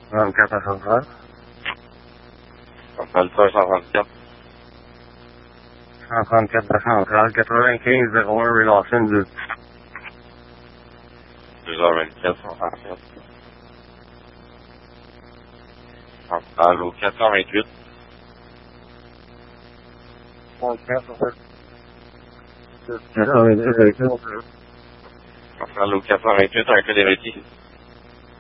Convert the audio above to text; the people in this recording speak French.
24 à Central. Central 134. 134 à Central, 95 01 Ray Lawson 2. 2h24, 134. Central au 428. 34, en fait. 428, Central au 428, un cas des rétis.